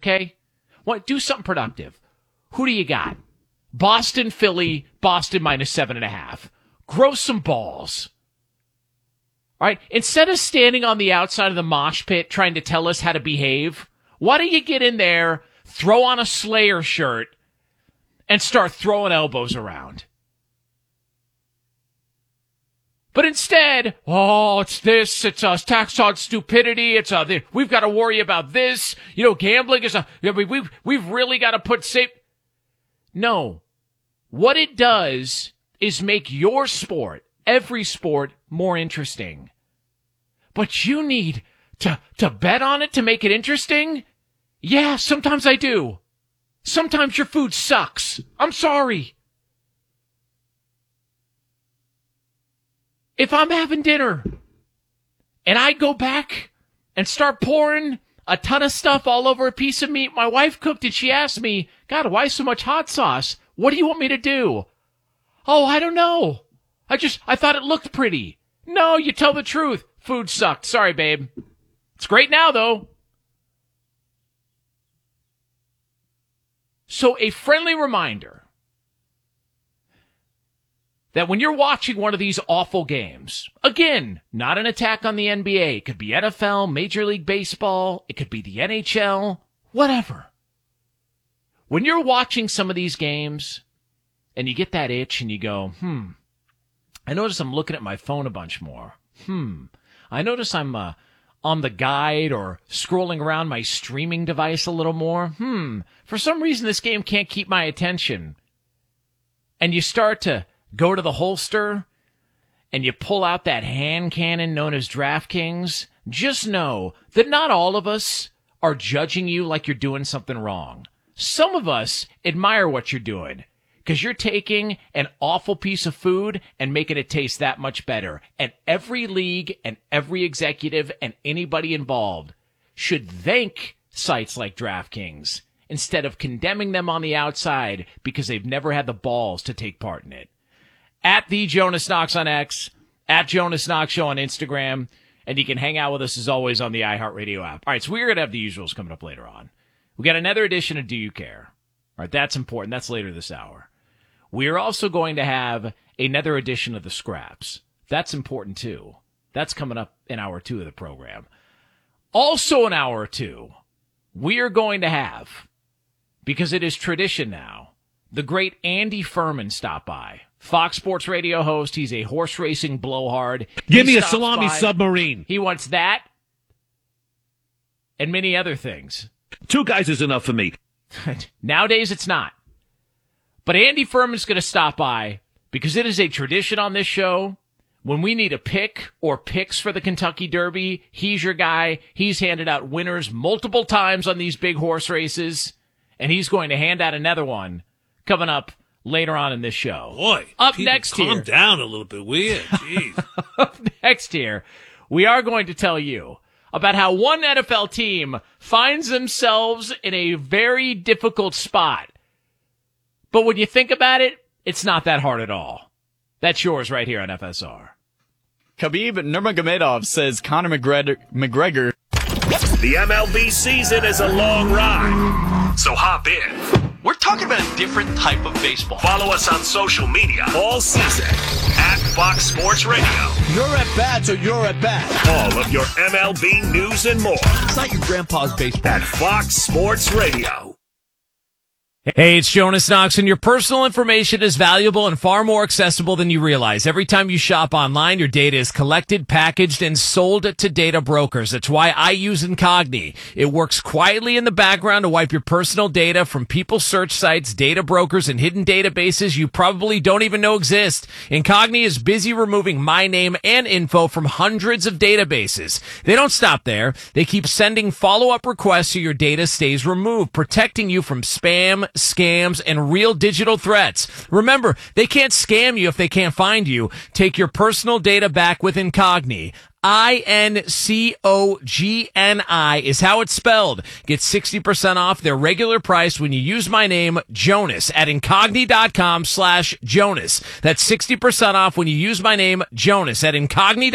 okay? What? Do something productive. Who do you got? Boston, Philly, Boston -7.5. Grow some balls. All right? Instead of standing on the outside of the mosh pit trying to tell us how to behave, why don't you get in there, throw on a Slayer shirt, and start throwing elbows around? But instead, it's this, it's a tax on stupidity, we've got to worry about this, gambling is we've really got to put safe. No. What it does is make your sport, every sport, more interesting. But you need to bet on it to make it interesting? Yeah, sometimes I do. Sometimes your food sucks. I'm sorry. If I'm having dinner and I go back and start pouring a ton of stuff all over a piece of meat my wife cooked and she asked me, God, why so much hot sauce? What do you want me to do? Oh, I don't know. I thought it looked pretty. No, you tell the truth. Food sucked. Sorry, babe. It's great now, though. So a friendly reminder that when you're watching one of these awful games, again, not an attack on the NBA, it could be NFL, Major League Baseball, it could be the NHL, whatever. When you're watching some of these games and you get that itch and you go, I notice I'm looking at my phone a bunch more. I notice I'm on the guide or scrolling around my streaming device a little more. For some reason this game can't keep my attention. And you start to go to the holster, and you pull out that hand cannon known as DraftKings, just know that not all of us are judging you like you're doing something wrong. Some of us admire what you're doing, because you're taking an awful piece of food and making it taste that much better. And every league and every executive and anybody involved should thank sites like DraftKings instead of condemning them on the outside because they've never had the balls to take part in it. At the Jonas Knox on X, at Jonas Knox Show on Instagram, and you can hang out with us as always on the iHeartRadio app. All right, so we're going to have the usuals coming up later on. We got another edition of Do You Care? All right, that's important. That's later this hour. We are also going to have another edition of the Scraps. That's important too. That's coming up in hour 2 of the program. Also in hour 2, we are going to have, because it is tradition now, the great Andy Furman stop by. Fox Sports Radio host. He's a horse racing blowhard. Give me a salami submarine. He wants that and many other things. 2 guys is enough for me. Nowadays, it's not. But Andy Furman's going to stop by because it is a tradition on this show. When we need a pick or picks for the Kentucky Derby, he's your guy. He's handed out winners multiple times on these big horse races, and he's going to hand out another one coming up later on in this show. Boy, up next calm here. Down a little bit, will you? Jeez. Up next here, we are going to tell you about how one NFL team finds themselves in a very difficult spot. But when you think about it, it's not that hard at all. That's yours right here on FSR. Khabib Nurmagomedov says Conor McGregor. The MLB season is a long ride, so hop in. We're talking about a different type of baseball. Follow us on social media all season at Fox Sports Radio. You're at bat, so you're at bat. All of your MLB news and more. It's not your grandpa's baseball. At Fox Sports Radio. Hey, it's Jonas Knox, and your personal information is valuable and far more accessible than you realize. Every time you shop online, your data is collected, packaged, and sold to data brokers. That's why I use Incogni. It works quietly in the background to wipe your personal data from people search sites, data brokers, and hidden databases you probably don't even know exist. Incogni is busy removing my name and info from hundreds of databases. They don't stop there. They keep sending follow-up requests so your data stays removed, protecting you from spam, scams, and real digital threats. Remember, they can't scam you if they can't find you. Take your personal data back with Incogni. Incogni is how it's spelled. Get 60% off their regular price when you use my name, Jonas, at Incogni.com/Jonas. That's 60% off when you use my name, Jonas, at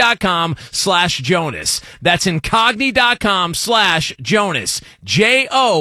Incogni.com/Jonas. That's Incogni.com/Jonas. J-O